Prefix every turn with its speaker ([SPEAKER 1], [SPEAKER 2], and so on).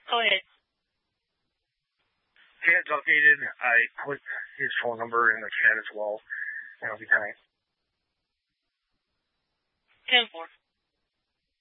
[SPEAKER 1] Go ahead.
[SPEAKER 2] Chad's updated. I put his phone number in the chat as well. That'll be kind.
[SPEAKER 1] 10-4.